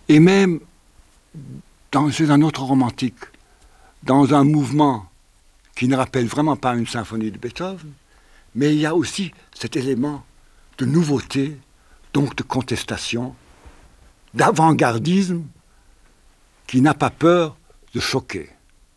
Et même chez un autre romantique, dans un mouvement qui ne rappelle vraiment pas une symphonie de Beethoven, mais il y a aussi cet élément de nouveauté, donc de contestation, d'avant-gardisme, qui n'a pas peur de choquer.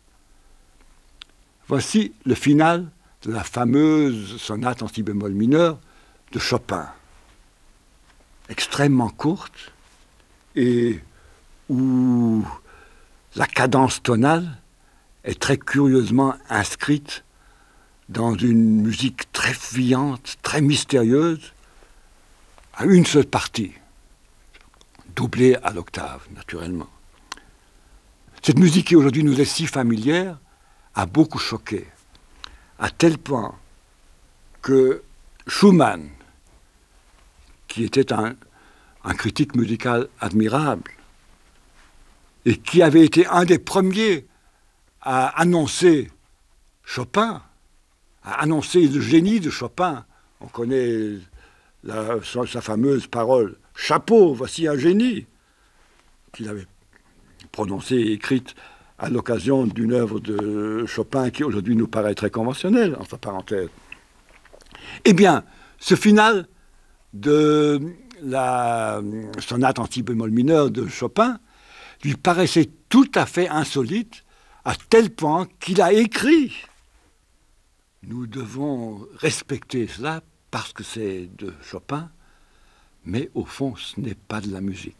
Voici le final de la fameuse sonate en si bémol mineur de Chopin, extrêmement courte et où la cadence tonale est très curieusement inscrite dans une musique très fuyante, très mystérieuse, à une seule partie, doublée à l'octave, naturellement. Cette musique qui aujourd'hui nous est si familière a beaucoup choqué, à tel point que Schumann, qui était un critique musical admirable, et qui avait été un des premiers à annoncer Chopin, à annoncer le génie de Chopin. On connaît sa fameuse parole « Chapeau, voici un génie » qu'il avait prononcée et écrite à l'occasion d'une œuvre de Chopin qui aujourd'hui nous paraît très conventionnelle, entre parenthèses. Eh bien, ce final de la sonate en si bémol mineur de Chopin lui paraissait tout à fait insolite, à tel point qu'il a écrit. Nous devons respecter cela parce que c'est de Chopin, mais au fond, ce n'est pas de la musique.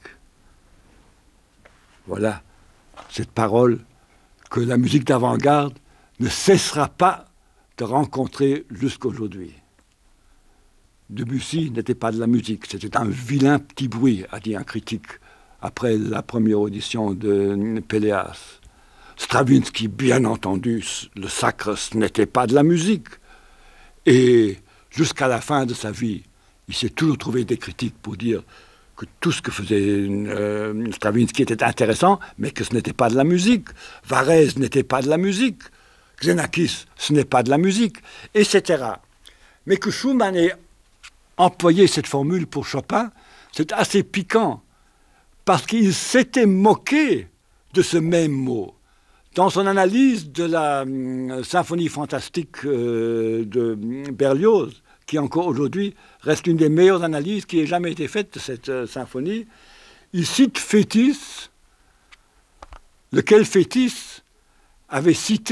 Voilà cette parole que la musique d'avant-garde ne cessera pas de rencontrer jusqu'aujourd'hui. Debussy n'était pas de la musique, c'était un vilain petit bruit, a dit un critique après la première audition de Péléas. Stravinsky, bien entendu, le sacre, ce n'était pas de la musique. Et jusqu'à la fin de sa vie, il s'est toujours trouvé des critiques pour dire que tout ce que faisait Stravinsky était intéressant, mais que ce n'était pas de la musique. Varèse n'était pas de la musique. Xenakis, ce n'est pas de la musique, etc. Mais que Schumann ait employé cette formule pour Chopin, c'est assez piquant, parce qu'il s'était moqué de ce même mot. Dans son analyse de la symphonie fantastique de Berlioz, qui encore aujourd'hui reste une des meilleures analyses qui ait jamais été faite de cette symphonie, il cite Fétis, lequel Fétis avait cité